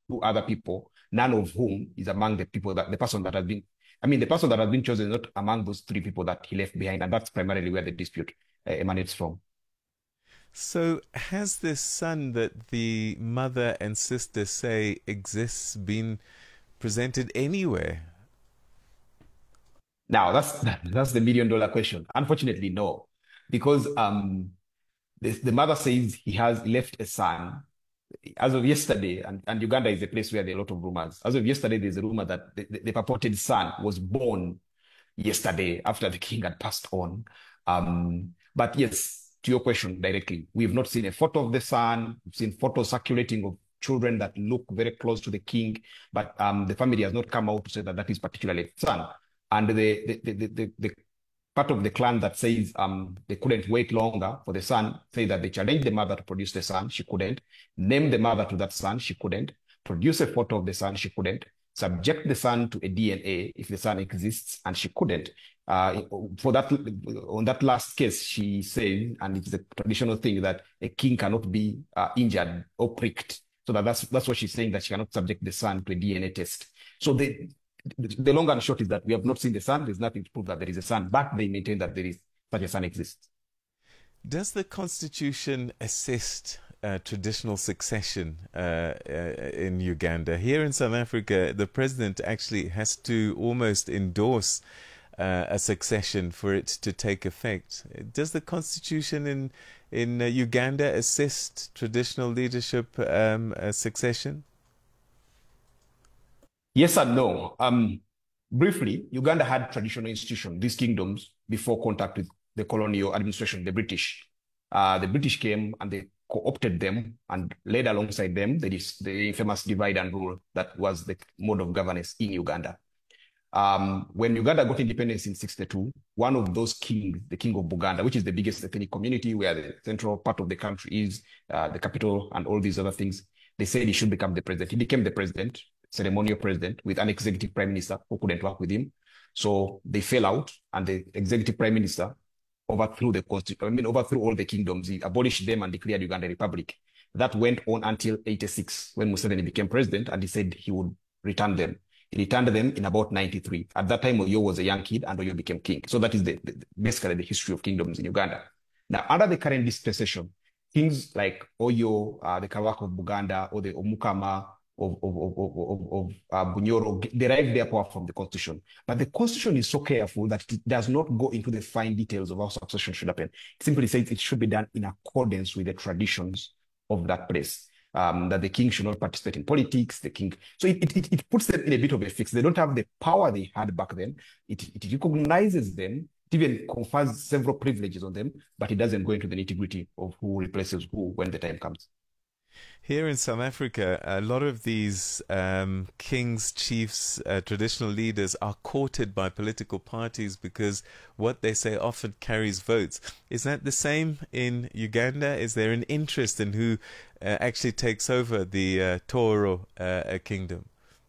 two other people, none of whom is among the people that the person that has been, the person that has been chosen is not among those three people that he left behind. And that's primarily where the dispute emanates from. So, has this son that the mother and sister say exists been presented anywhere? Now, that's the $1 million question. Unfortunately, no, because the mother says he left a son as of yesterday, and Uganda is a place where there are a lot of rumors. As of yesterday, there's a rumor that the purported son was born yesterday after the king had passed on. But yes, to your question directly, we have not seen a photo of the son. We've seen photos circulating of children that look very close to the king, but the family has not come out to say that that is particularly the son. And the part of the clan that says they couldn't wait longer for the son, say that they challenged the mother to produce the son, she couldn't. Name the mother to that son, she couldn't. Produce a photo of the son, she couldn't. Subject the son to a DNA if the son exists, and she couldn't. For that, on that last case, she said, and it's a traditional thing that a king cannot be injured or pricked. So that's what she's saying, that she cannot subject the son to a DNA test. So the long and short is that we have not seen the son. There's nothing to prove that there is a son, but they maintain that there is such a son exists. Does the constitution assist traditional succession in Uganda? Here in South Africa, the president actually has to almost endorse a succession for it to take effect. Does the constitution in Uganda assist traditional leadership succession? Yes and no. Briefly, Uganda had traditional institutions, these kingdoms, before contact with the colonial administration, the British. The British came and they co-opted them and led alongside them the infamous divide and rule that was the mode of governance in Uganda. When Uganda got independence in 62, one of those kings, the king of Buganda, which is the biggest ethnic community where the central part of the country is, the capital and all these other things, they said he should become the president. He became the president, ceremonial president, with an executive prime minister who couldn't work with him. So they fell out, and the executive prime minister overthrew overthrew all the kingdoms. He abolished them and declared Uganda a republic. That went on until 86, when Museveni became president, and he said he would return them. He returned them in about 93. At that time, Oyo was a young kid, and Oyo became king. So that is basically the history of kingdoms in Uganda. Now, under the current dispensation, kings like Oyo, the Kabaka of Buganda, or the Omukama of Bunyoro derive their power from the constitution. But the constitution is so careful that it does not go into the fine details of how succession should happen. It simply says it should be done in accordance with the traditions of that place. That the king should not participate in politics, the king. So it puts them in a bit of a fix. They don't have the power they had back then. It recognizes them. It even confers several privileges on them, but it doesn't go into the nitty-gritty of who replaces who when the time comes. Here in South Africa, a lot of these kings, chiefs, traditional leaders are courted by political parties because what they say often carries votes. Is that the same in Uganda? Is there an interest in who actually takes over the Toro kingdom?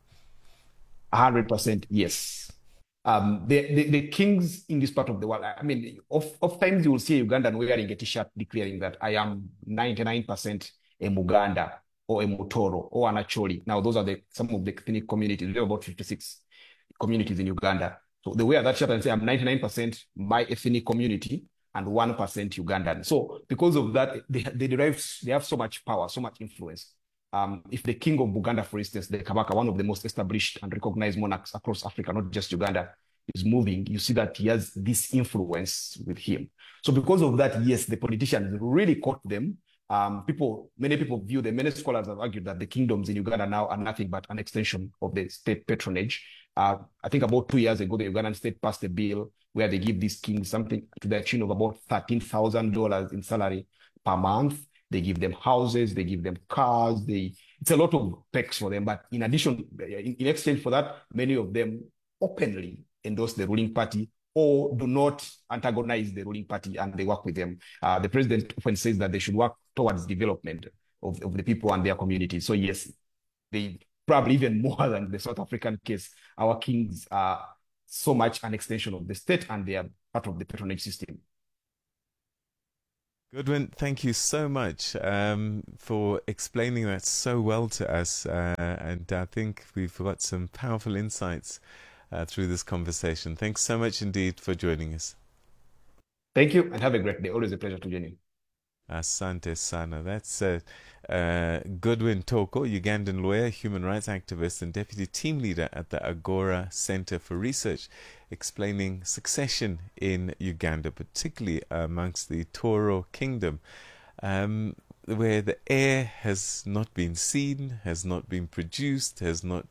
100% yes. The kings in this part of the world, oftentimes you will see a Ugandan wearing a t-shirt declaring that I am 99% a Muganda or a Mutoro or an Acholi. Now, those are some of the ethnic communities. We have about 56 communities in Uganda. So they wear that shirt and say, I'm 99% my ethnic community and 1% Ugandan. So because of that, they have so much power, so much influence. If the king of Buganda, for instance, the Kabaka, one of the most established and recognized monarchs across Africa, not just Uganda, is moving, you see that he has this influence with him. So because of that, yes, the politicians really caught them. Many people view them, many scholars have argued that the kingdoms in Uganda now are nothing but an extension of the state patronage. I think about 2 years ago, the Ugandan state passed a bill where they give these kings something to the tune of about $13,000 in salary per month. They give them houses, they give them cars. It's a lot of perks for them. But in addition, in exchange for that, many of them openly endorse the ruling party or do not antagonize the ruling party, and they work with them. The president often says that they should work towards development of the people and their communities. So yes, they probably even more than the South African case. Our kings are so much an extension of the state, and they are part of the patronage system. Goodwin, thank you so much for explaining that so well to us. And I think we've got some powerful insights through this conversation. Thanks so much indeed for joining us. Thank you and have a great day. Always a pleasure to join you. Asante Sana. That's Goodwin Toko, Ugandan lawyer, human rights activist, and deputy team leader at the Agora Center for Research, explaining succession in Uganda, particularly amongst the Toro Kingdom, where the heir has not been seen, has not been produced, has not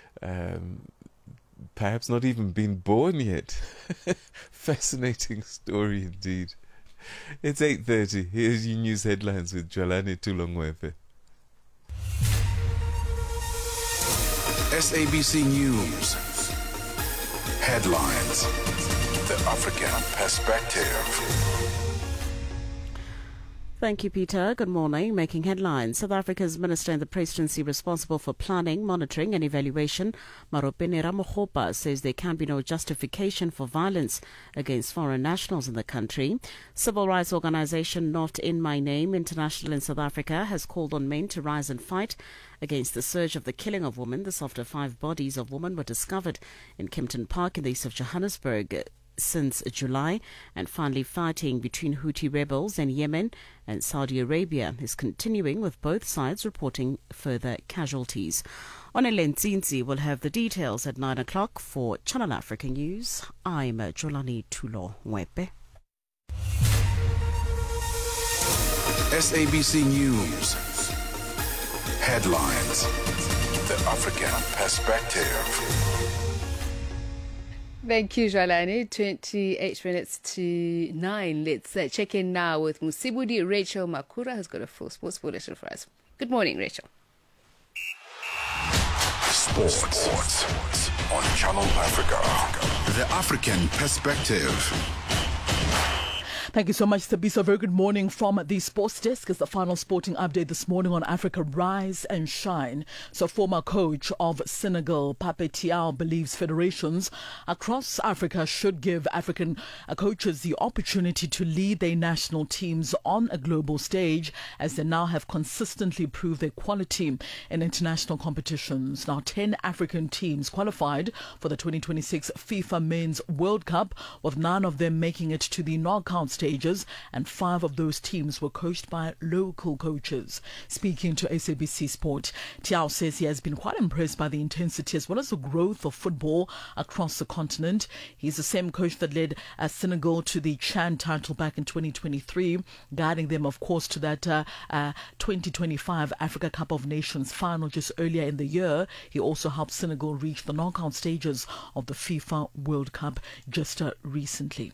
perhaps not even been born yet. Fascinating story indeed. It's 8:30. Here's your news headlines with Jolani Tulongwepe. SABC News headlines. The African perspective. Thank you, Peter. Good morning. Making headlines. South Africa's minister in the presidency responsible for planning, monitoring and evaluation, Maropene Ramokgopa, says there can be no justification for violence against foreign nationals in the country. Civil rights organization Not In My Name International in South Africa has called on men to rise and fight against the surge of the killing of women. This after 5 bodies of women were discovered in Kempton Park in the east of Johannesburg since July. And finally, fighting between Houthi rebels in Yemen and Saudi Arabia is continuing, with both sides reporting further casualties. Onele Ntsinzi will have the details at 9 o'clock for Channel Africa News. I'm Jolani Tulongwepe. SABC News headlines. The African perspective. Thank you, Jolani. 28 minutes to 9. Let's check in now with Musibudi Rachel Makura, who's got a full sports bulletin for us. Good morning, Rachel. Sports on Channel Africa. The African perspective. Thank you so much, Thabiso. Very good morning from the Sports Desk. It's the final sporting update this morning on Africa Rise and Shine. So former coach of Senegal, Pape Thiaw, believes federations across Africa should give African coaches the opportunity to lead their national teams on a global stage, as they now have consistently proved their quality in international competitions. Now, 10 African teams qualified for the 2026 FIFA Men's World Cup, with none of them making it to the knockout stages, and 5 of those teams were coached by local coaches. Speaking to SABC Sport, Thiaw says he has been quite impressed by the intensity as well as the growth of football across the continent. He's the same coach that led Senegal to the CHAN title back in 2023, guiding them, of course, to that 2025 Africa Cup of Nations final just earlier in the year. He also helped Senegal reach the knockout stages of the FIFA World Cup just recently.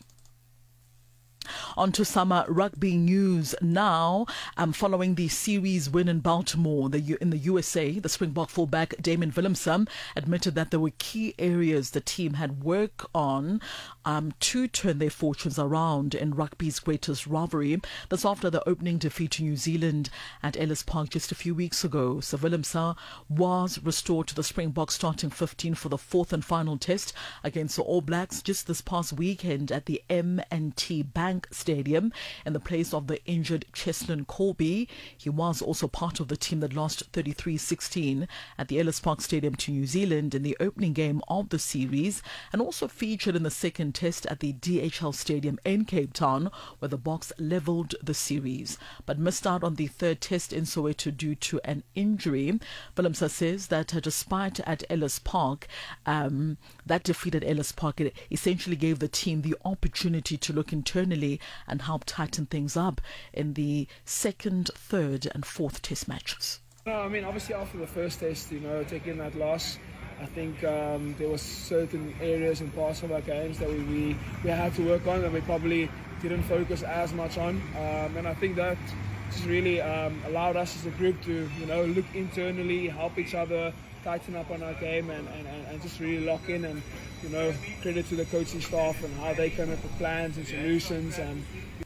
On to summer rugby news now. Following the series win in Baltimore in the USA, the Springbok fullback Damon Willemse admitted that there were key areas the team had work on to turn their fortunes around in rugby's greatest rivalry. That's after the opening defeat to New Zealand at Ellis Park just a few weeks ago. So Willemse was restored to the Springbok starting 15 for the 4th and final test against the All Blacks just this past weekend at the M&T Bank Stadium in the place of the injured Cheslin Colby. He was also part of the team that lost 33-16 at the Ellis Park Stadium to New Zealand in the opening game of the series, and also featured in the second test at the DHL Stadium in Cape Town, where the Boks levelled the series, but missed out on the third test in Soweto due to an injury. Willemse says that despite at Ellis Park, that defeat at Ellis Park, it essentially gave the team the opportunity to look internally and help tighten things up in the second, third and fourth test matches. No, I mean, obviously after the first test, taking that loss, I think there was certain areas and parts of our games that we had to work on and we probably didn't focus as much on. And I think that just really allowed us as a group to, look internally, help each other, tighten up on our game and just really lock in, and credit to the coaching staff and how they come up with plans and solutions.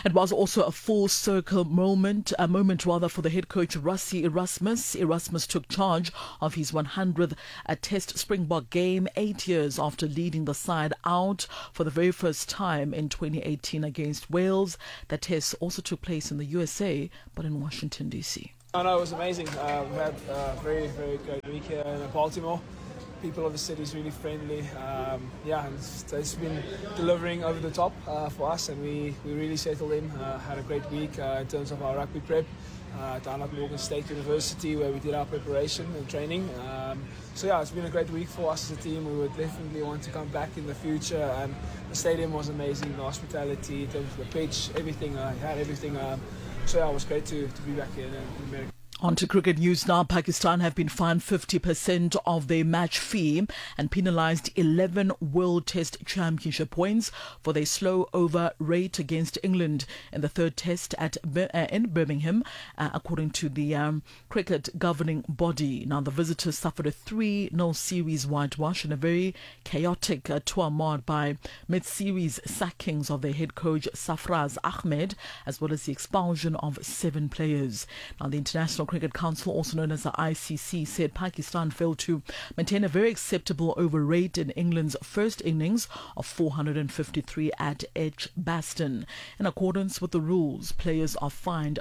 It was also a full circle moment, for the head coach Rassie Erasmus. Erasmus took charge of his 100th Test Springbok game 8 years after leading the side out for the very first time in 2018 against Wales. The test also took place in the USA, but in Washington, D.C. Oh, no, it was amazing. We had a very, very great week here in Baltimore. People of the city is really friendly. And it's been delivering over the top for us, and we really settled in. Had a great week in terms of our rugby prep down at Morgan State University, where we did our preparation and training. It's been a great week for us as a team. We would definitely want to come back in the future, and the stadium was amazing. The hospitality, in terms of the pitch, everything. Had everything. It was great to be back here in America. On to cricket news now. Pakistan have been fined 50% of their match fee and penalised 11 World Test Championship points for their slow over rate against England in the third test in Birmingham, according to the cricket governing body. Now, the visitors suffered a 3-0 series whitewash in a very chaotic tour marred by mid-series sackings of their head coach Safraz Ahmed, as well as the expulsion of 7 players. Now, the International Cricket Council, also known as the ICC, said Pakistan failed to maintain a very acceptable over rate in England's first innings of 453 at Edgbaston. In accordance with the rules, players are fined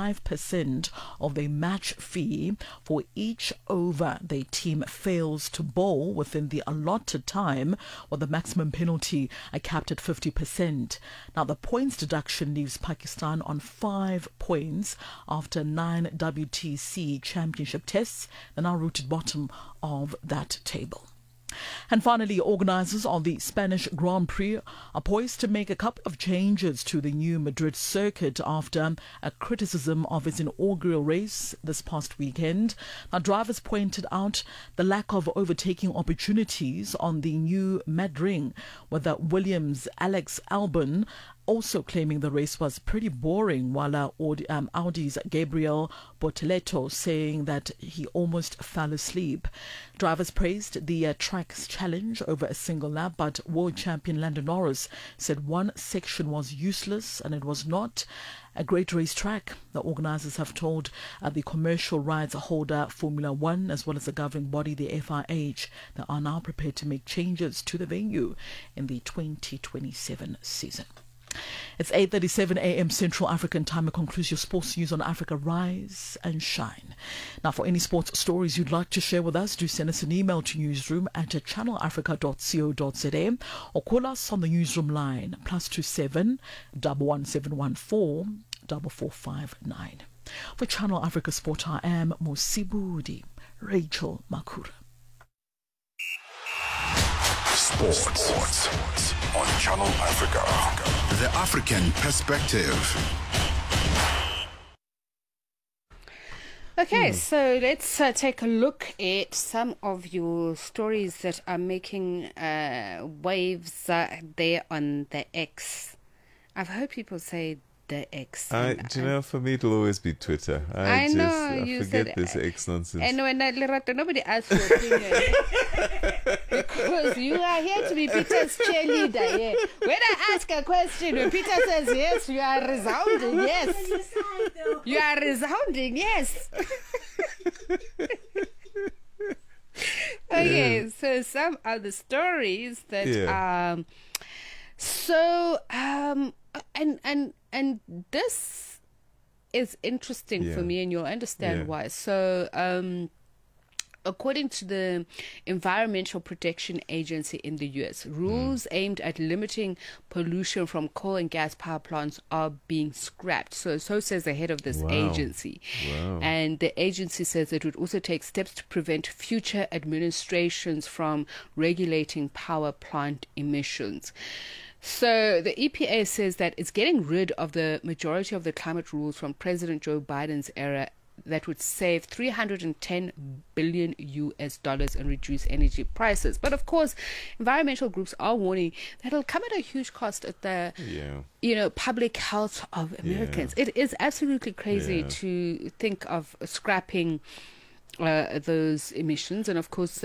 5% of their match fee for each over their team fails to bowl within the allotted time, or the maximum penalty capped at 50%. Now, the points deduction leaves Pakistan on 5 points after 9 WTC Championship tests. They're now rooted bottom of that table. And finally, organisers of the Spanish Grand Prix are poised to make a couple of changes to the new Madrid circuit after a criticism of its inaugural race this past weekend. Now, drivers pointed out the lack of overtaking opportunities on the new Mad Ring, with the Williams' Alex Albon also claiming the race was pretty boring, while Audi's Gabriel Bortoleto saying that he almost fell asleep. Drivers praised the track's challenge over a single lap, but world champion Lando Norris said one section was useless and it was not a great racetrack. The organisers have told the commercial rights holder Formula One, as well as the governing body, the FIH, they are now prepared to make changes to the venue in the 2027 season. It's 8:37 a.m. Central African Time. It concludes your sports news on Africa Rise and Shine. Now, for any sports stories you'd like to share with us, do send us an email to newsroom@channelafrica.co.za or call us on the newsroom line +27 11714 4459. For Channel Africa Sport, I am Mosibudi Rachel Makura. Sports on Channel Africa. The African Perspective. Okay, so let's take a look at some of your stories that are making waves there on the X. I've heard people say the X. Do you know, for me it'll always be Twitter. I forget this X nonsense. And when nobody asks your opinion. Because you are here to be Peter's cheerleader. Yeah. When I ask a question, when Peter says yes, you are resounding yes. You are resounding yes. Okay, so some of the stories that and this is interesting for me, and you'll understand why. So according to the Environmental Protection Agency in the US, rules aimed at limiting pollution from coal and gas power plants are being scrapped. So says the head of this agency. Wow. And the agency says it would also take steps to prevent future administrations from regulating power plant emissions. So the EPA says that it's getting rid of the majority of the climate rules from President Joe Biden's era that would save $310 billion and reduce energy prices. But of course, environmental groups are warning that it'll come at a huge cost at the public health of Americans. It is absolutely crazy to think of scrapping those emissions. And of course,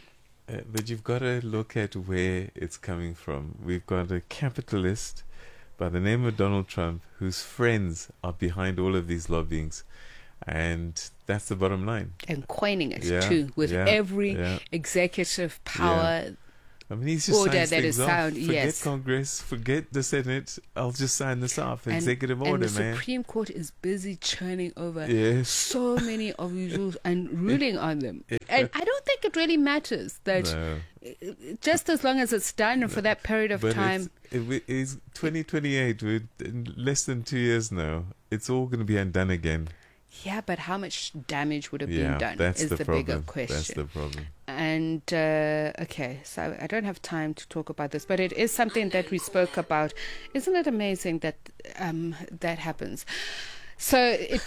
but you've got to look at where it's coming from. We've got a capitalist by the name of Donald Trump, whose friends are behind all of these lobbyings. And that's the bottom line. And coining it too, with every executive power I mean, he's just order signs that things is off. sound. Forget Yes. Congress, forget the Senate. I'll just sign this off. Executive order, and the man. Supreme Court is busy churning over Yes. so many of these rules and ruling on them. And I don't think it really matters that just as long as it's done for that period of time. It's 2028. We're in less than 2 years now. It's all going to be undone again. Yeah, but how much damage would have been done that's is the bigger question. That's the problem. And, okay, so I don't have time to talk about this, but it is something that we spoke about. Isn't it amazing that that happens? So I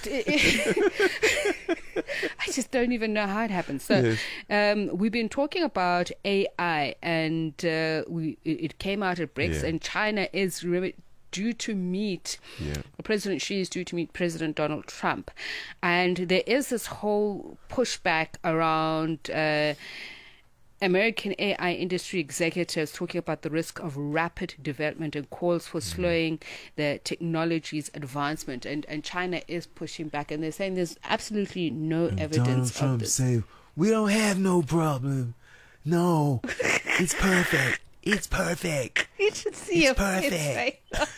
just don't even know how it happens. So we've been talking about AI, and it came out at BRICS, and China is due to meet President Xi is due to meet President Donald Trump, and there is this whole pushback around American AI industry executives talking about the risk of rapid development and calls for slowing the technology's advancement, and China is pushing back, and they're saying there's absolutely no evidence Donald of this. Trump say, we don't have no problem. No, it's perfect. It's perfect. You should see It's perfect. his face.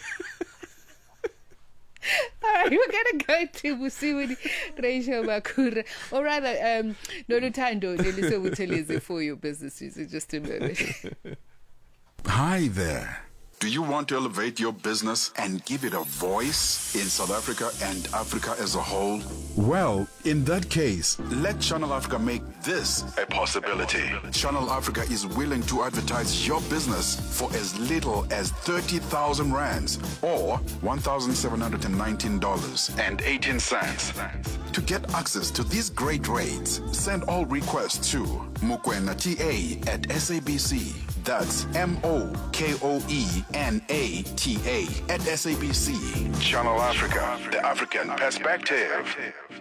All right, we're going to go to Musiwini Rachel Makura, or rather, Noluthando Neliso Buthelezi for your business in just a moment. Hi there. Do you want to elevate your business and give it a voice in South Africa and Africa as a whole? Well, in that case, let Channel Africa make this a possibility. Channel Africa is willing to advertise your business for as little as 30,000 rands or $1,719.18. To get access to these great rates, send all requests to mokoenata@SABC. That's MOKOENATA@SABC. Channel Africa, the African perspective.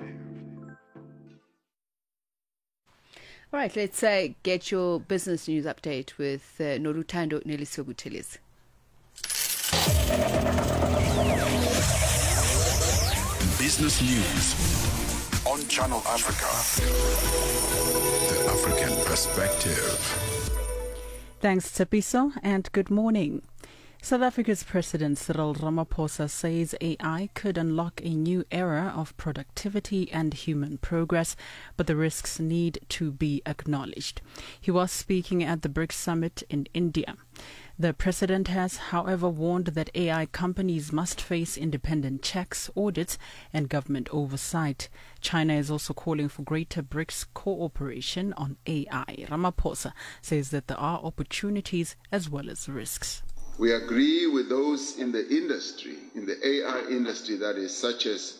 All right, let's get your business news update with Noluthando Neliso Buthelezi. Business news on Channel Africa, the African perspective. Thanks, Tsepiso, and good morning. South Africa's President Cyril Ramaphosa says AI could unlock a new era of productivity and human progress, but the risks need to be acknowledged. He was speaking at the BRICS summit in India. The president has, however, warned that AI companies must face independent checks, audits, and government oversight. China is also calling for greater BRICS cooperation on AI. Ramaphosa says that there are opportunities as well as risks. We agree with those in the industry, in the AI industry, that is, such as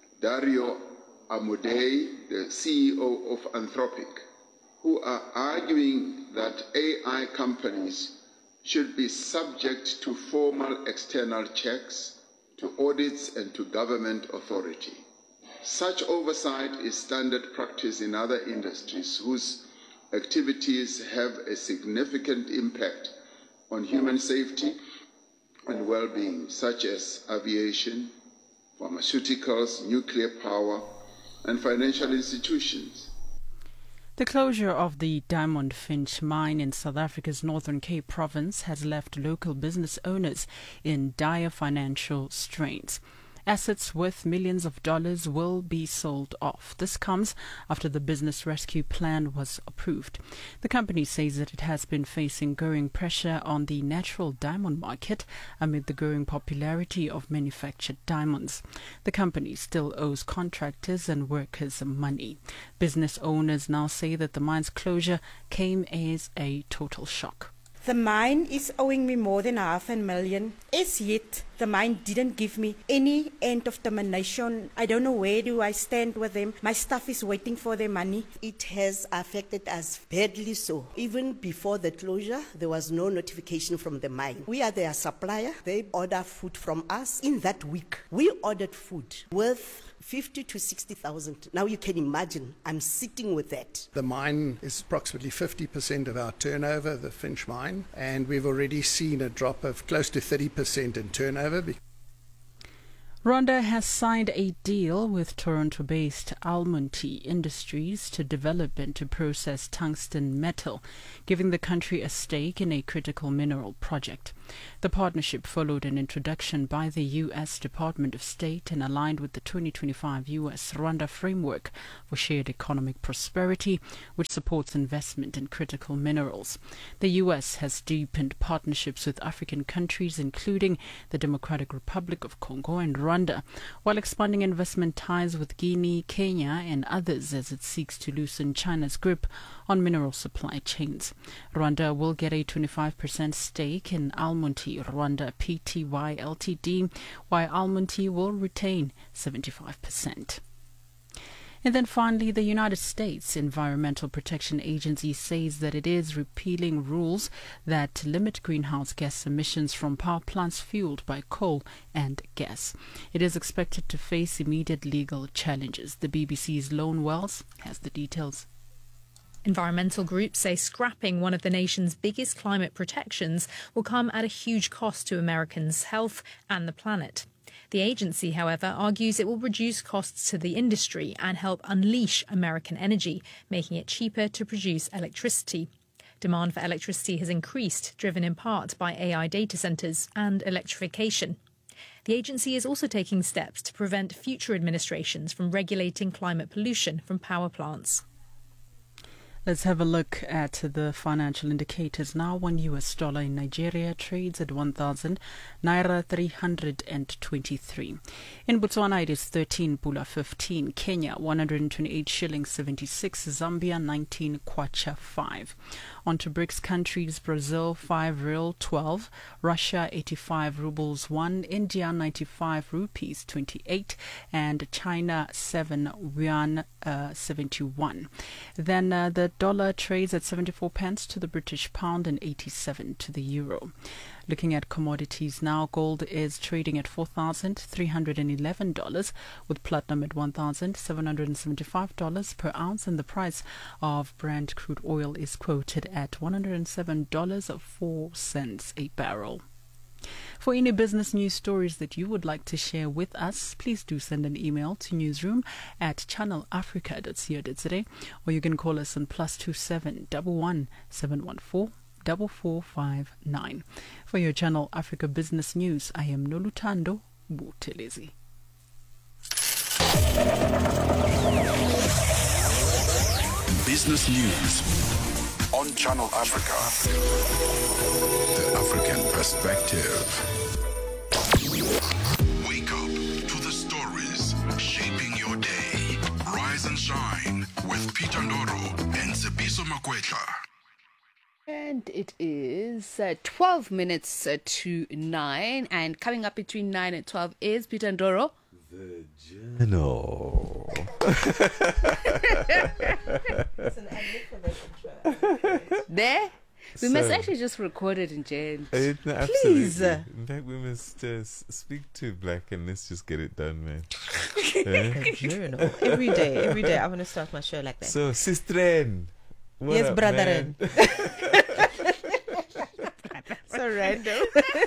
Dario Amodei, the CEO of Anthropic, who are arguing that AI companies should be subject to formal external checks, to audits, and to government authority. Such oversight is standard practice in other industries whose activities have a significant impact on human safety and well-being, such as aviation, pharmaceuticals, nuclear power, and financial institutions. The closure of the Diamond Finch mine in South Africa's Northern Cape province has left local business owners in dire financial straits. Assets worth millions of dollars will be sold off. This comes after the business rescue plan was approved. The company says that it has been facing growing pressure on the natural diamond market amid the growing popularity of manufactured diamonds. The company still owes contractors and workers money. Business owners now say that the mine's closure came as a total shock. The mine is owing me more than $500,000. As yet, the mine didn't give me any end of termination. I don't know where do I stand with them. My staff is waiting for their money. It has affected us badly so. Even before the closure, there was no notification from the mine. We are their supplier. They order food from us. In that week, we ordered food worth 50 to 60,000. Now you can imagine, I'm sitting with that. The mine is approximately 50% of our turnover, the Finsch mine, and we've already seen a drop of close to 30% in turnover. Rwanda has signed a deal with Toronto-based Almonty Industries to develop and to process tungsten metal, giving the country a stake in a critical mineral project. The partnership followed an introduction by the U.S. Department of State and aligned with the 2025 U.S.-Rwanda Framework for Shared Economic Prosperity, which supports investment in critical minerals. The U.S. has deepened partnerships with African countries, including the Democratic Republic of Congo and Rwanda, while expanding investment ties with Guinea, Kenya, and others as it seeks to loosen China's grip on mineral supply chains. Rwanda will get a 25% stake in Almonty Rwanda Pty Ltd, while Almonty will retain 75%. And then finally, the United States Environmental Protection Agency says that it is repealing rules that limit greenhouse gas emissions from power plants fueled by coal and gas. It is expected to face immediate legal challenges. The BBC's Lone Wells has the details. Environmental groups say scrapping one of the nation's biggest climate protections will come at a huge cost to Americans' health and the planet. The agency, however, argues it will reduce costs to the industry and help unleash American energy, making it cheaper to produce electricity. Demand for electricity has increased, driven in part by AI data centres and electrification. The agency is also taking steps to prevent future administrations from regulating climate pollution from power plants. Let's have a look at the financial indicators now. One US dollar in Nigeria trades at 1,000 Naira 323. In Botswana, it is 13 Pula 15. Kenya, 128 shillings 76. Zambia, 19 Kwacha 5. On to BRICS countries: Brazil, 5 Real 12. Russia, 85 rubles 1. India, 95 rupees 28. And China, 7 yuan 71. Then the dollar trades at 74 pence to the British pound and 87 to the euro. Looking at commodities now, gold is trading at $4,311, with platinum at $1,775 per ounce, and the price of Brent crude oil is quoted at $107.04 a barrel. For any business news stories that you would like to share with us, please do send an email to newsroom@channelafrica.co.za, or you can call us on +27 11 714 4459. For your Channel Africa Business News, I am Nolutando Butelezi. Business News on Channel Africa. The African perspective. Wake up to the stories shaping your day. Rise and shine with Peter Ndoro and Tsepiso Makwetla. And it is 12 minutes to 9. And coming up between 9 and 12 is Peter Ndoro. The Journal. There? We must actually just record it in jail. Please. In fact, we must speak to Black and let's just get it done, man. The Journal. Every day. I want to start my show like that. So, Sistren. Yes, brother. So random.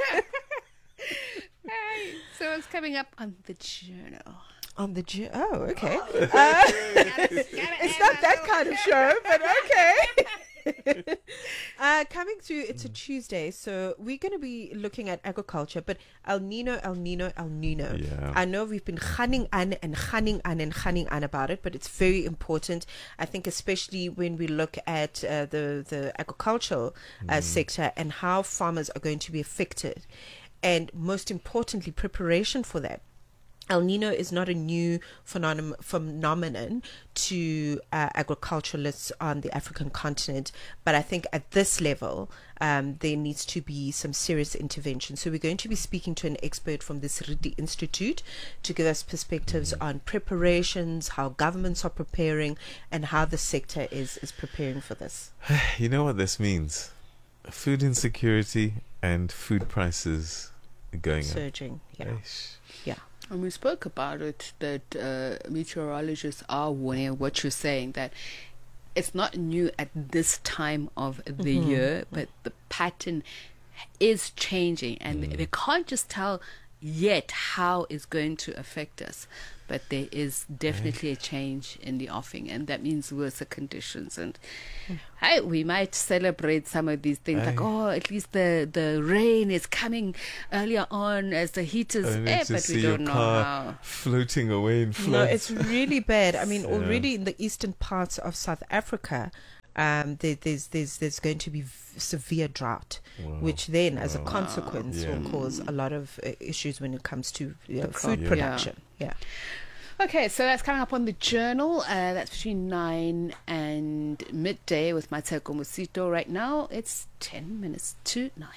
So it's coming up on the Journal. On the oh, okay. It's not that kind of show, but okay. Coming through, it's a Tuesday, so we're going to be looking at agriculture, but El Nino. Yeah. I know we've been gunning on about it, but it's very important. I think especially when we look at the agricultural sector and how farmers are going to be affected, and most importantly, preparation for that. El Nino is not a new phenomenon to agriculturalists on the African continent, but I think at this level, there needs to be some serious intervention. So we're going to be speaking to an expert from the Seriti Institute to give us perspectives on preparations, how governments are preparing, and how the sector is preparing for this. You know what this means? Food insecurity and food prices going surging. up. Yeah. And we spoke about it, that meteorologists are warning what you're saying, that it's not new at this time of the year, but the pattern is changing, and they can't just tell yet how it's going to affect us. But there is definitely a change in the offing, and that means worse conditions. And hey, we might celebrate some of these things, like, oh, at least the rain is coming earlier on as the heat is there, but we don't know how. Floating away in floods. No, it's really bad. I mean, already in the eastern parts of South Africa, there's going to be severe drought, which then, as a consequence, will cause a lot of issues when it comes to food production. Yeah. Okay, so that's coming up on the Journal. That's between 9 and midday with Mateko Musito. Right now, it's 10 minutes to 9.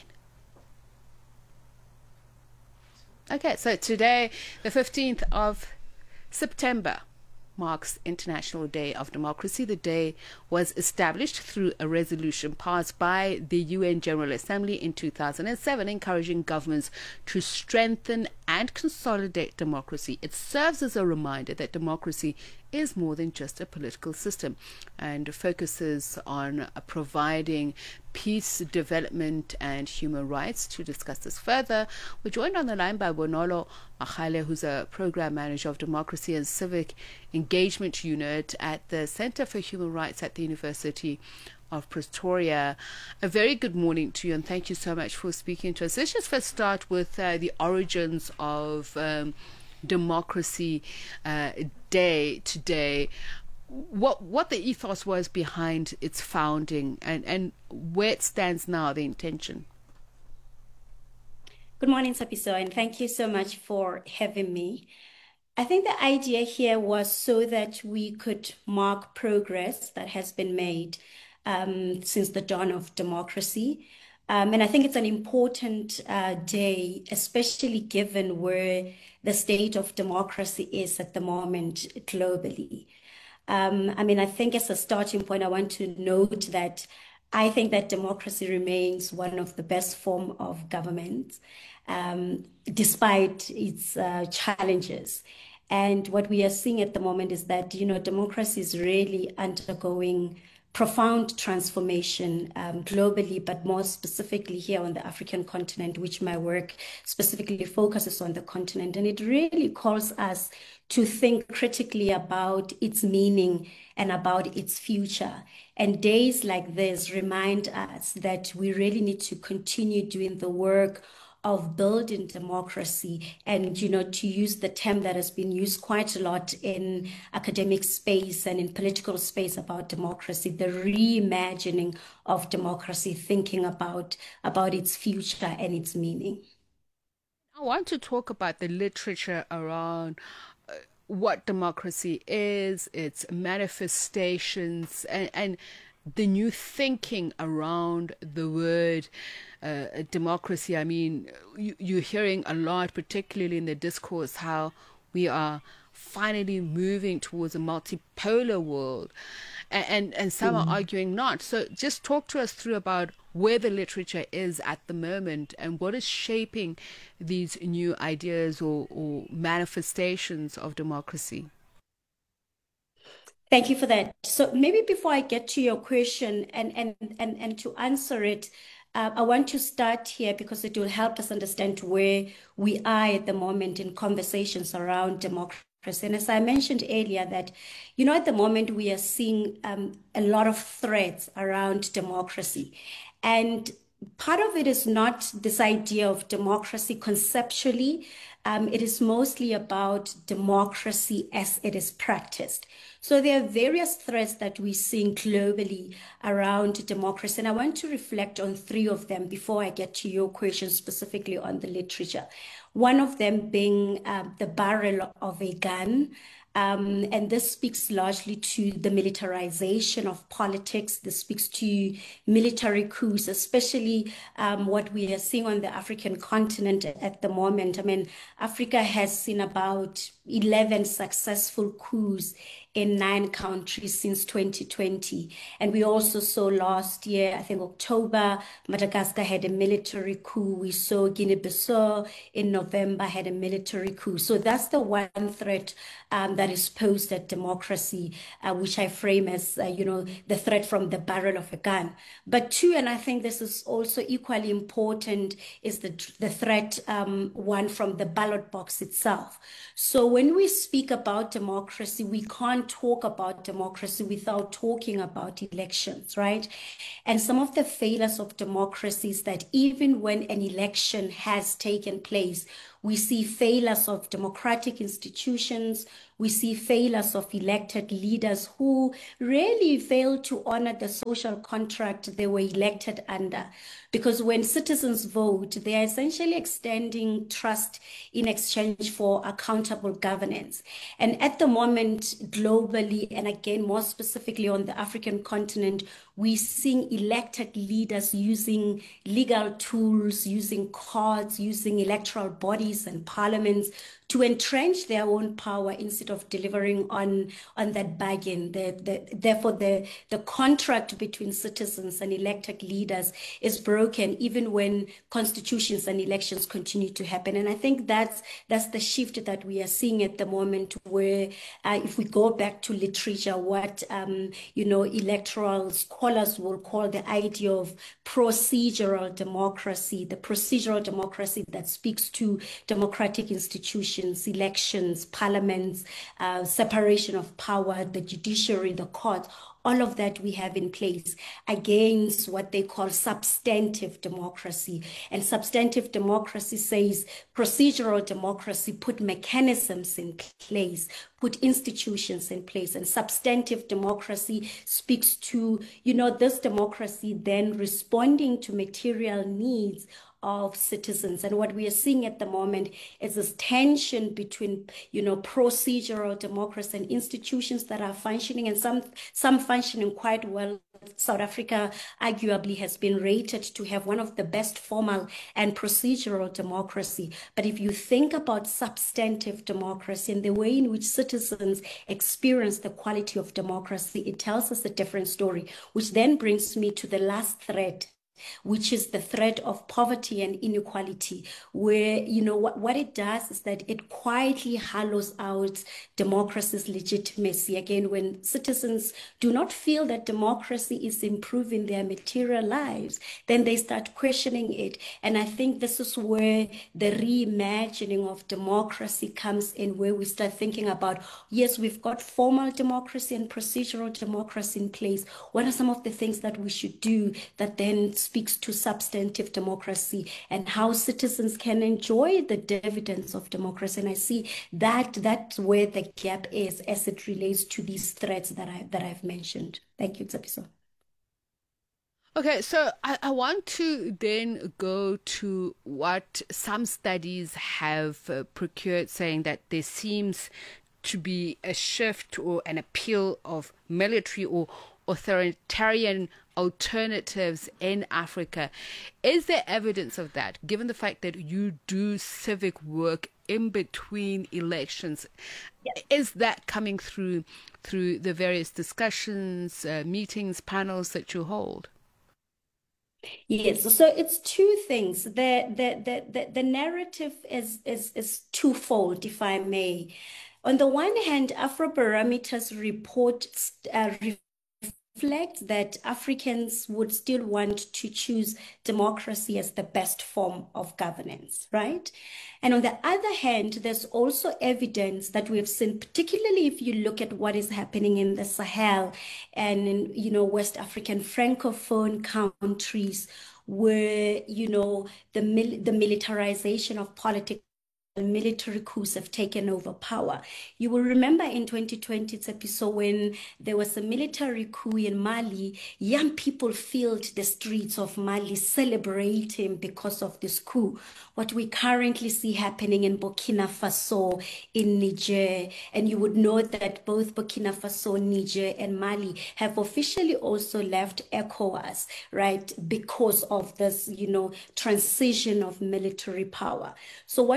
Okay, so today, the 15th of September, marks International Day of Democracy. The day was established through a resolution passed by the UN General Assembly in 2007, encouraging governments to strengthen and consolidate democracy. It serves as a reminder that democracy is more than just a political system and focuses on providing peace, development, and human rights. To discuss this further, we're joined on the line by Bonolo Magale, who's a program manager of Democracy and Civic Engagement Unit at the Center for Human Rights at the University of Pretoria. A very good morning to you, and thank you so much for speaking to us. Let's just first start with the origins of Democracy Day today. What the ethos was behind its founding, and where it stands now, the intention. Good morning, Sapiso, and thank you so much for having me. I think the idea here was so that we could mark progress that has been made since the dawn of democracy. And I think it's an important day, especially given where the state of democracy is at the moment globally. I think as a starting point, I want to note that I think that democracy remains one of the best form of government, despite its challenges. And what we are seeing at the moment is that, democracy is really undergoing profound transformation globally, but more specifically here on the African continent, which my work specifically focuses on the continent. And it really calls us to think critically about its meaning and about its future. And days like this remind us that we really need to continue doing the work of building democracy, and to use the term that has been used quite a lot in academic space and in political space about democracy, the reimagining of democracy, thinking about its future and its meaning. I want to talk about the literature around what democracy is, its manifestations, and the new thinking around the word democracy. I mean, you're hearing a lot, particularly in the discourse, how we are finally moving towards a multipolar world, and some are arguing not. So just talk to us through about where the literature is at the moment and what is shaping these new ideas or manifestations of democracy. Thank you for that. So maybe before I get to your question and to answer it, I want to start here because it will help us understand where we are at the moment in conversations around democracy. And as I mentioned earlier, that, at the moment we are seeing a lot of threats around democracy. And part of it is not this idea of democracy conceptually. It is mostly about democracy as it is practiced. So there are various threats that we're seeing globally around democracy. And I want to reflect on 3 of them before I get to your question specifically on the literature. One of them being the barrel of a gun. And this speaks largely to the militarization of politics. This speaks to military coups, especially what we are seeing on the African continent at the moment. I mean, Africa has seen about 11 successful coups in 9 countries since 2020. And we also saw last year, I think October, Madagascar had a military coup. We saw Guinea-Bissau in November had a military coup. So that's the one threat that is posed at democracy, which I frame as, the threat from the barrel of a gun. But two, and I think this is also equally important, is the threat, one from the ballot box itself. So when we speak about democracy, we can't talk about democracy without talking about elections, right? And some of the failures of democracy is that even when an election has taken place, we see failures of democratic institutions. We see failures of elected leaders who really fail to honor the social contract they were elected under. Because when citizens vote, they are essentially extending trust in exchange for accountable governance. And at the moment, globally, and again, more specifically on the African continent, we're seeing elected leaders using legal tools, using courts, using electoral bodies and parliaments to entrench their own power instead of delivering on that bargain. Therefore, the contract between citizens and elected leaders is broken even when constitutions and elections continue to happen. And I think that's the shift that we are seeing at the moment, where if we go back to literature, what electoral scholars will call the idea of procedural democracy, the procedural democracy that speaks to democratic institutions, elections, parliaments, separation of power, the judiciary, the court, all of that we have in place against what they call substantive democracy. And substantive democracy says procedural democracy put mechanisms in place, put institutions in place. And substantive democracy speaks to, this democracy then responding to material needs of citizens. And what we are seeing at the moment is this tension between, procedural democracy and institutions that are functioning, and some functioning quite well. South Africa arguably has been rated to have one of the best formal and procedural democracy. But if you think about substantive democracy and the way in which citizens experience the quality of democracy, it tells us a different story, which then brings me to the last threat, which is the threat of poverty and inequality, where, what it does is that it quietly hollows out democracy's legitimacy. Again, when citizens do not feel that democracy is improving their material lives, then they start questioning it. And I think this is where the reimagining of democracy comes in, where we start thinking about, yes, we've got formal democracy and procedural democracy in place. What are some of the things that we should do that then speaks to substantive democracy and how citizens can enjoy the dividends of democracy? And I see that's where the gap is as it relates to these threats that I've mentioned. Thank you, Tsapiso. Okay, so I want to then go to what some studies have procured, saying that there seems to be a shift or an appeal of military or authoritarian alternatives in Africa. Is there evidence of that, given the fact that you do civic work in between elections? Yes. Is that coming through the various discussions, meetings, panels that you hold? Yes, so it's two things. The narrative is twofold, if I may. On the one hand, Afrobarometer's report reflect that Africans would still want to choose democracy as the best form of governance, right? And on the other hand, there's also evidence that we have seen, particularly if you look at what is happening in the Sahel and in, West African Francophone countries, where, the militarization of politics, military coups have taken over power. You will remember in 2020, Tsepiso, when there was a military coup in Mali, young people filled the streets of Mali celebrating because of this coup. What we currently see happening in Burkina Faso, in Niger, and you would know that both Burkina Faso, Niger, and Mali have officially also left ECOWAS, right, because of this, transition of military power. So what we are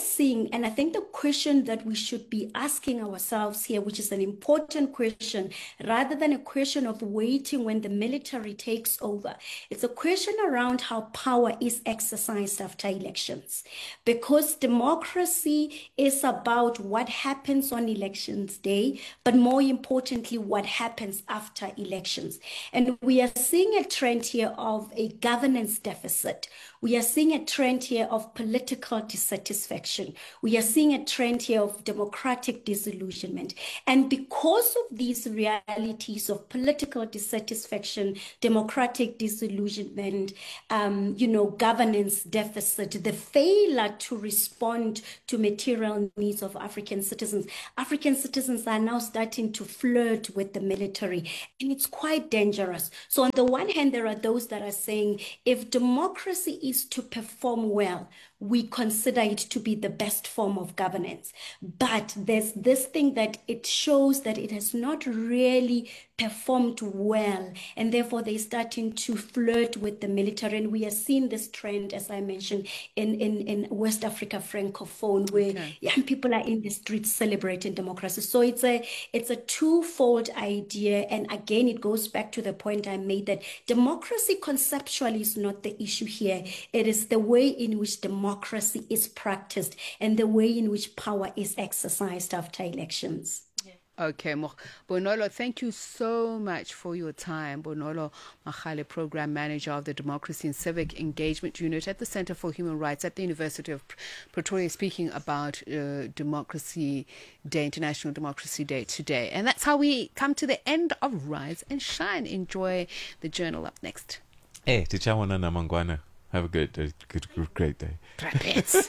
seeing, and I think the question that we should be asking ourselves here, which is an important question, rather than a question of waiting when the military takes over, it's a question around how power is exercised after elections. Because democracy is about what happens on elections day, but more importantly, what happens after elections. And we are seeing a trend here of a governance deficit. We are seeing a trend here of political dissatisfaction. We are seeing a trend here of democratic disillusionment. And because of these realities of political dissatisfaction, democratic disillusionment, governance deficit, the failure to respond to material needs of African citizens are now starting to flirt with the military. And it's quite dangerous. So on the one hand, there are those that are saying, if democracy is to perform well, we consider it to be the best form of governance. But there's this thing that it shows that it has not really performed well, and therefore they're starting to flirt with the military. And we are seeing this trend, as I mentioned, in West Africa Francophone, where young people are in the streets celebrating democracy. So it's a twofold idea. And again, it goes back to the point I made that democracy conceptually is not the issue here. It is the way in which democracy is practiced and the way in which power is exercised after elections. Okay, Bonolo, thank you so much for your time. Bonolo Machale, Program Manager of the Democracy and Civic Engagement Unit at the Center for Human Rights at the University of Pretoria, speaking about Democracy Day, International Democracy Day today. And that's how we come to the end of Rise and Shine. Enjoy the journal up next. Hey, Tichawana Namangwana. Have a great day. Great day. Trapez.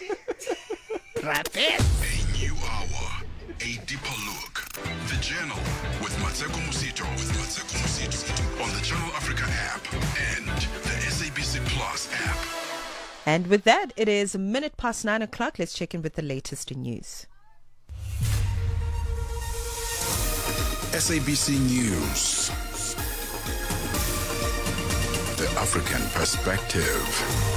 Trapez. A new hour. A deeper look. The Journal with Mateko Musito. On the Channel Africa app and the SABC Plus app. And with that, it is 9:15 o'clock. Let's check in with the latest news. SABC News. The African Perspective.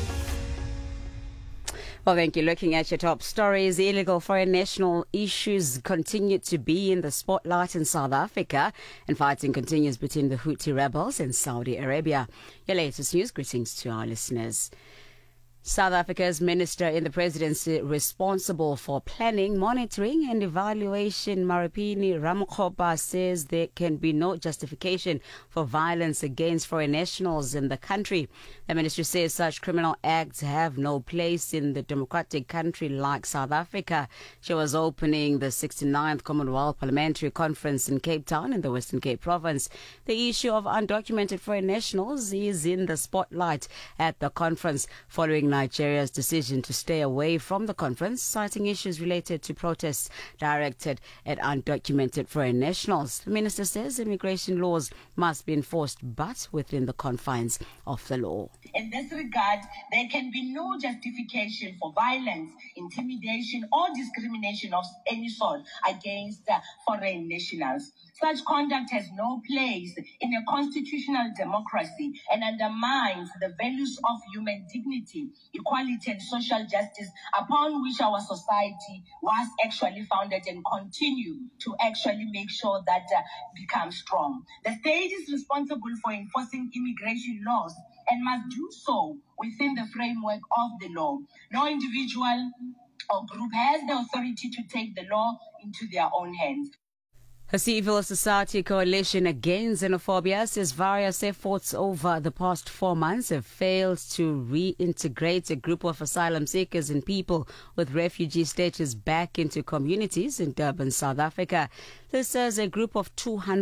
Well, thank you. Looking at your top stories, illegal foreign national issues continue to be in the spotlight in South Africa, and fighting continues between the Houthi rebels and Saudi Arabia. Your latest news, greetings to our listeners. South Africa's minister in the presidency responsible for planning, monitoring and evaluation, Maripini Ramokgopa, says there can be no justification for violence against foreign nationals in the country. The minister says such criminal acts have no place in the democratic country like South Africa. She was opening the 69th Commonwealth Parliamentary Conference in Cape Town in the Western Cape province. The issue of undocumented foreign nationals is in the spotlight at the conference following Nigeria's decision to stay away from the conference, citing issues related to protests directed at undocumented foreign nationals. The minister says immigration laws must be enforced, but within the confines of the law. In this regard, there can be no justification for violence, intimidation, or discrimination of any sort against foreign nationals. Such conduct has no place in a constitutional democracy and undermines the values of human dignity, equality, and social justice upon which our society was actually founded and continue to actually make sure that becomes strong. The state is responsible for enforcing immigration laws and must do so within the framework of the law. No individual or group has the authority to take the law into their own hands. A civil society coalition against xenophobia says various efforts over the past 4 months have failed to reintegrate a group of asylum seekers and people with refugee status back into communities in Durban, South Africa. This says a group of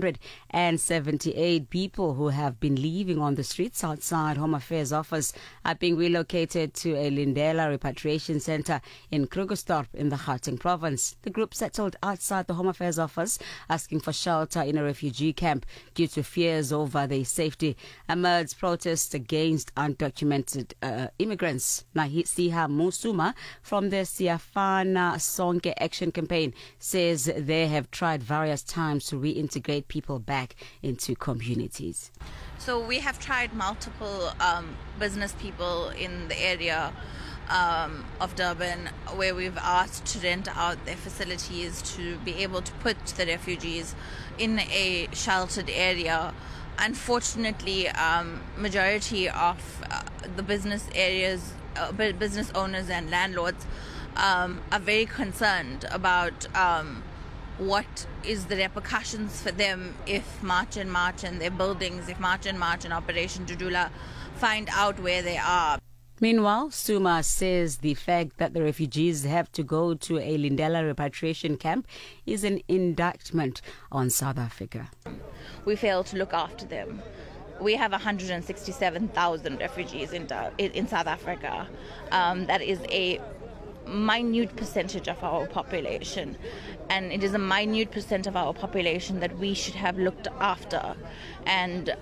278 people who have been living on the streets outside Home Affairs office are being relocated to a Lindela repatriation center in Krugersdorp in the Gauteng province. The group settled outside the Home Affairs office, asking for shelter in a refugee camp due to fears over their safety amidst protests against undocumented immigrants. Nahisiha Musuma from the Siafana Sonke Action Campaign says they have tried various times to reintegrate people back into communities. So we have tried multiple business people in the area of Durban, where we've asked to rent out their facilities to be able to put the refugees in a sheltered area. Unfortunately, majority of the business areas, business owners and landlords are very concerned about what is the repercussions for them if March and their buildings, if March and Operation Dudula find out where they are. Meanwhile, Suma says the fact that the refugees have to go to a Lindela repatriation camp is an indictment on South Africa. We fail to look after them. We have 167,000 refugees in South Africa. That is a minute percentage of our population, and it is a minute percent of our population that we should have looked after, and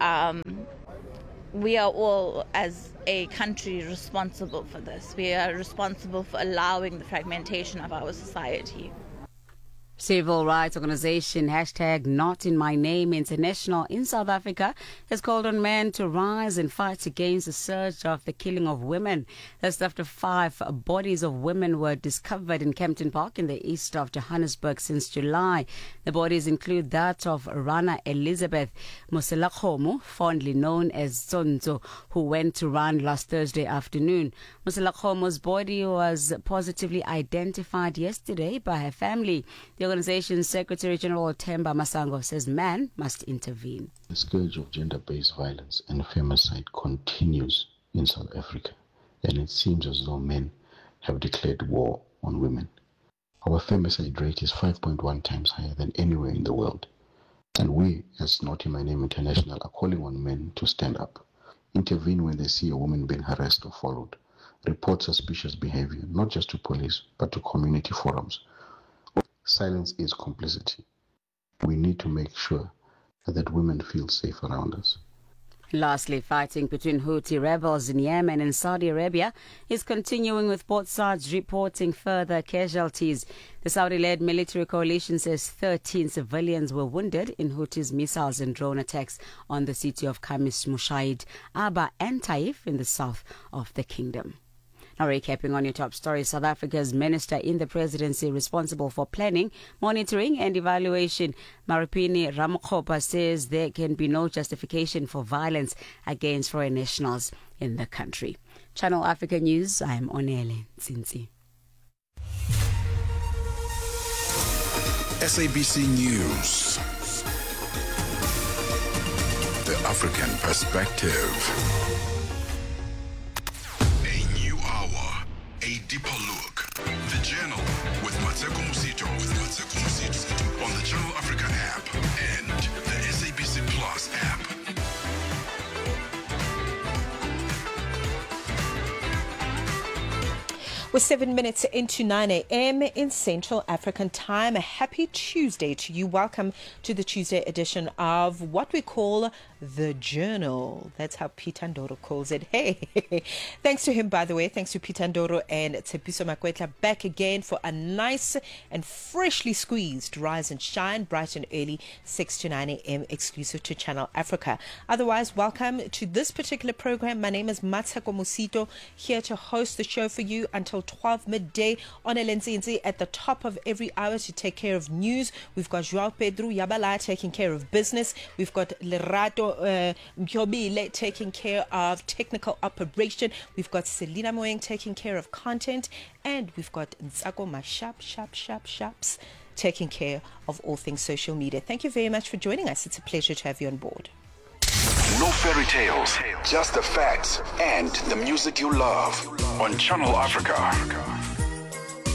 we are all, as a country, responsible for this. We are responsible for allowing the fragmentation of our society. Civil rights organization #NotInMyName International in South Africa has called on men to rise and fight against the surge of the killing of women. That's after 5 bodies of women were discovered in Kempton Park in the east of Johannesburg since July. The bodies include that of Rana Elizabeth Moselakgomo, fondly known as Tsonzo, who went to run last Thursday afternoon. Moselakgomo's body was positively identified yesterday by her family. The organization's Secretary General Themba Masango says man must intervene. The scourge of gender-based violence and femicide continues in South Africa, and it seems as though men have declared war on women. Our femicide rate is 5.1 times higher than anywhere in the world, and we, as NotInMyName International, are calling on men to stand up, intervene when they see a woman being harassed or followed, report suspicious behavior, not just to police, but to community forums. Silence is complicity. We need to make sure that women feel safe around us. Lastly, fighting between Houthi rebels in Yemen and Saudi Arabia is continuing, with both sides reporting further casualties. The Saudi-led military coalition says 13 civilians were wounded in Houthis' missiles and drone attacks on the city of Khamis Mushaid, Aba and Taif in the south of the kingdom. Now, recapping on your top stories, South Africa's minister in the presidency responsible for planning, monitoring and evaluation, Marupini Ramokgopa, says there can be no justification for violence against foreign nationals in the country. Channel Africa News, I am Onele Zinzi. SABC News. The African Perspective. A deeper look. The Journal with Mateko Musito. On the Channel Africa app and the SABC Plus app. We're 7 minutes into 9 a.m. in Central African Time. A happy Tuesday to you. Welcome to the Tuesday edition of what we call The Journal. That's how Peter Ndoro calls it. Hey, thanks to him, by the way. Thanks to Peter Ndoro and Tshepiso Makwetla, back again for a nice and freshly squeezed Rise and Shine, bright and early, 6 to 9 a.m. exclusive to Channel Africa. Otherwise, welcome to this particular program. My name is Mateko Musito, here to host the show for you until 12 midday on Elenzinzi at the top of every hour to take care of news. We've got João Pedro Yabala taking care of business. We've got Lerato Mjobile taking care of technical operation. We've got Selina Moeng taking care of content. And we've got Ntsako Mashaps taking care of all things social media. Thank you very much for joining us. It's a pleasure to have you on board. No fairy tales, just the facts and the music you love on Channel Africa.